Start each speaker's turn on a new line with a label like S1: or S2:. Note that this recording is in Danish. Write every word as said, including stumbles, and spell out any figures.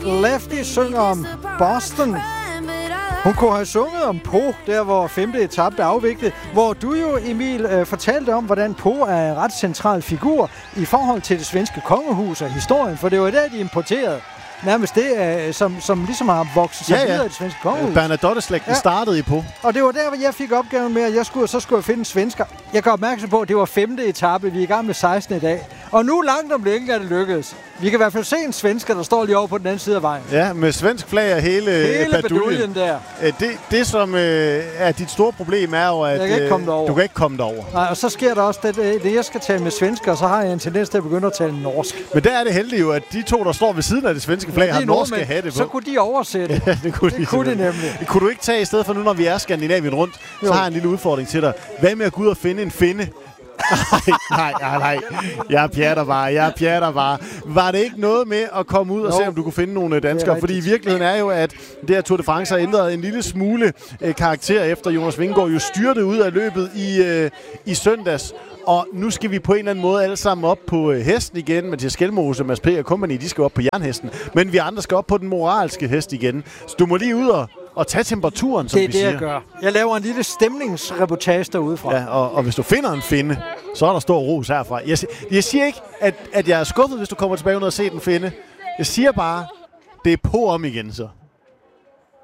S1: Lefty synger om Boston. Hun kunne have sunget om Po, der hvor femte etape blev afviklet, hvor du jo, Emil, øh, fortalte om, hvordan Po er en ret central figur i forhold til det svenske kongehus og historien, for det var der, de importerede nærmest det, øh, som, som ligesom har vokset sig ja, ja. videre i det svenske kongehus.
S2: Bernadotte-slægten ja. startede i Po.
S1: Og det var der, hvor jeg fik opgaven med, at jeg skulle, så skulle jeg finde en svensker. Jeg gør opmærksom på, at det var femte etape. Vi er i gang med sekstende i dag. Og nu langt om længe er det lykkedes. Vi kan i hvert fald se en svensker, der står lige over på den anden side af vejen.
S2: Ja, med svensk flag og hele,
S1: hele baduljen der.
S2: Det, det, som øh, er dit store problem, er jo, at
S1: jeg kan ikke komme derover.
S2: du kan ikke komme derover.
S1: Nej, og så sker der også det, det, jeg skal tale med svensker, og så har jeg en tendens til at begynde at tale norsk.
S2: Men der er det heldigt jo, at de to, der står ved siden af det svenske flag, ja, har norske hatte på.
S1: Så kunne de oversætte.
S2: Ja, det kunne
S1: det
S2: de,
S1: kunne de nemlig.
S2: Det kunne du ikke tage i stedet for nu, når vi er Skandinavien rundt, jo. Så har jeg en lille udfordring til dig. Hvad med at gå ud og finde en finde? nej, nej, nej. Jeg pjatter bare, jeg pjatter bare. Var det ikke noget med at komme ud og no. se, om du kunne finde nogle danskere? Fordi i virkeligheden er jo, at det her Tour de France har ændret en lille smule øh, karakter, efter Jonas Vingegaard jo styrtede ud af løbet i, øh, i søndags. Og nu skal vi på en eller anden måde alle sammen op på øh, hesten igen. Mathias Skelmose, Mads P. og company, de skal op på jernhesten. Men vi andre skal op på den moralske hest igen. Så du må lige ud og og tage temperaturen, som
S1: vi
S2: siger.
S1: Det er det, jeg gør. Jeg laver en lille stemningsreportage derudefra.
S2: Ja, og, og hvis du finder en finde, så er der stor ros herfra. Jeg, jeg siger ikke, at, at jeg er skuffet, hvis du kommer tilbage ud og se den finde. Jeg siger bare, det er på om igen så.